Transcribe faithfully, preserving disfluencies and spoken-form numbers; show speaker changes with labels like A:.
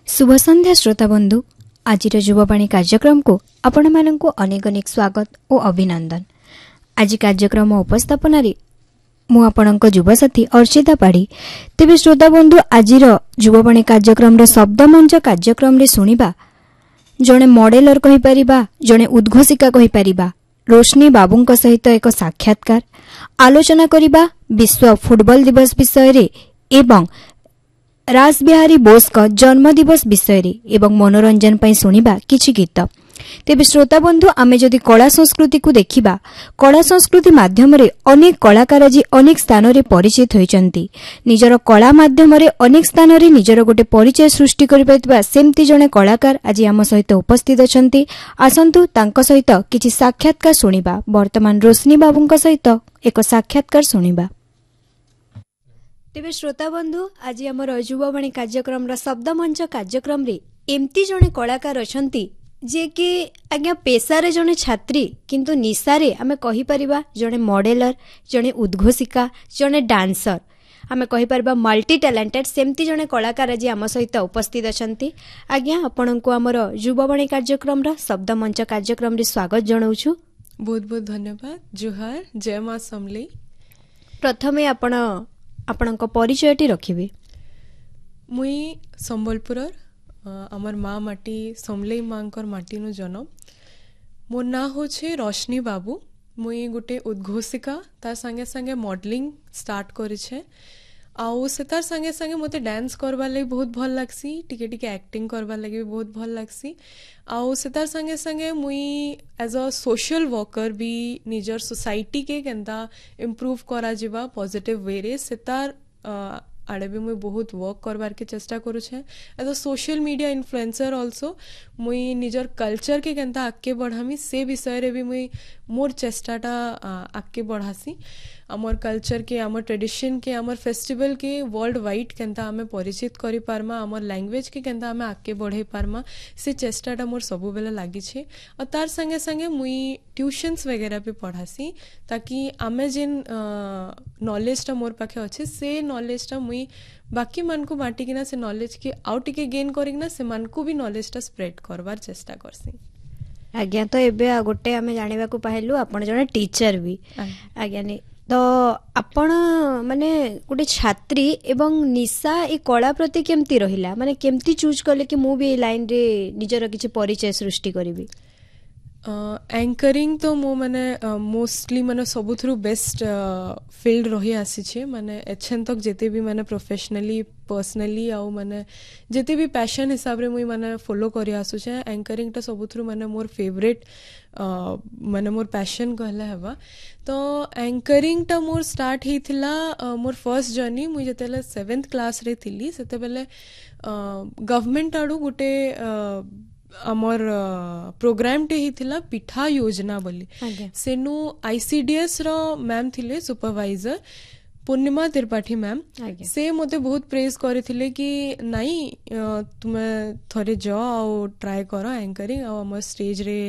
A: शुभ संध्या श्रोता बंधु आज युवावाणी कार्यक्रम को आपण मानक अनेक अनेक स्वागत और अभिनंदन। आज कार्यक्रम उपस्थापन मु आपणक युवसाथी अर्चिता पाढ़ी। तेबे श्रोता बंधु आज युवावाणी कार्यक्रम शब्द मंच कार्यक्रम रे सुनिबा जड़े मॉडेलर कहि परिबा, जड़े उद्घोषिका कहि परिबा रोशनी बाबूंक सहित एक साक्षात्कार आलोचना करिबा विश्व फुटबॉल दिवस विषय रे एवं रासबिहारी बोस का जन्म दिवस विषय रे एवं मनोरंजन पई सुनिबा किछि गीत। तेबे श्रोता बंधु आमे जदि कला संस्कृति को देखिबा, कला संस्कृति माध्यम रे अनेक कलाकार आज अनेक स्थान रे परिचित होइचंती। निजर कला माध्यम रे अनेक स्थान रे निजर गोटे परिचय सृष्टि करि पाइतबा सेमती जने कलाकार आज आम सहित उपस्थित अछंती। आसंतु तांक सहित किछि साक्षात्कार सुनिबा। वर्तमान रोशनी बाबूंक सहित एक साक्षात्कार सुनिबा। तेबे श्रोता बंधु आज आमर युवावाणी कार्यक्रम रा शब्द मंच कार्यक्रम रे एमती जने कलाकार अछंती जे कि आज्ञा पेशारे जने छात्री किंतु निशारे आमे कहि परिबा जने मॉडेलर, जने उद्घोषिका, जने डांसर, आमे कहि परिबा मल्टी टैलेंटेड सेमती जने कलाकार आज आम सहित उपस्थित अछंती। आज्ञा आपनको आमर युवावाणी कार्यक्रम रा शब्द मंच कार्यक्रम रे स्वागत जणाउछु।
B: बहुत बहुत धन्यवाद। जोहार, जय मां समले।
A: प्रथमे आपण आपणक परिचयटी रखिबे।
B: मुई संबलपुर आमर माँ माटी समलेई मांकर माटी नु जन्म। मोर ना होछे रोशनी बाबू। मुई गोटे उद्घोषिका, तार संगे संगे मॉडलिंग स्टार्ट करिछे। आउ से तार संगे संगे मते डांस करबा लागि बहुत भल लागसी, टिके टिके एक्टिंग करबा लागि भी बहुत भल लागसी। आउ से तार संगे संगे मुई एज अ सोशल वर्कर भी निजर सोसाइटी के केंता इम्प्रूव करा जिबा पॉजिटिव वे रे से तार आड़े भी मुई बहुत वर्क करबार के चेष्टा करूछे। As a social media influencer also मुई निजर कल्चर के केंता आगे बढ़ामी से विषय रे भी मुई मोर चेष्टाटा आगे बढ़ासी। आमर कल्चर के, आमर ट्रेडिशन के, आमर फेस्टिवल के वर्ल्ड वाइड केंता आमे परिचित करि पारमा, आमर लैंग्वेज के केंता आमे आगे बढ़े पारमा से चेष्टाटा मोर सबु बेला लागि छे। और तार संगे संगे मुई ट्यूशन्स वगैरह भी पढ़ासी ताकि आमे जेन नॉलेजटा मोर पाखे अच्छे से नॉलेजटा मुई बाकी मन को बांटी किना से नॉलेज के आउ टिके गेन करिकना से मन को भी नॉलेजटा स्प्रेड करबार चेष्टा करसी।
A: आज्ञा तो एबे आ गोटे आमे जानिबा को पाइलु आपण जने टीचर भी। आज्ञा ने तो आपण माने गोटे छात्री एवं निशा ए कला प्रति केमती रहिला, माने केमती चूज करले कि मु भी ए लाइन रे निजर किछि परिचय सृष्टि करिवि।
B: एंकरिंग तो मो माने मोस्टली माने सबुथरु बेस्ट फील्ड रही आसी छे। माने एछन तक जेते भी माने प्रोफेशनली पर्सनली आउ माने जेते भी पैशन हिसाब रे मुई माने फॉलो करि आसु छे। एंकरिंग टा सबुथरु माने मोर फेवरेट माने मोर पैशन कहला हेबा। तो एंकरिंग टा मोर स्टार्ट हिथिला मोर फर्स्ट जर्नी मुई जेतेले सेवेंथ क्लास रे थिली सेते बेले गवर्नमेंट आडू गोटे आमर प्रोग्राम टे ही थिला पिठा योजना बोली। सेनु आईसीडीएस रो मैम थिले सुपरवाइजर पूर्णिमा त्रिपाठी मैम। से मते बहुत प्रेज करथिले कि नाई तुमे थरे जाओ ट्राई करो एंकरिंग आ हमर स्टेज रे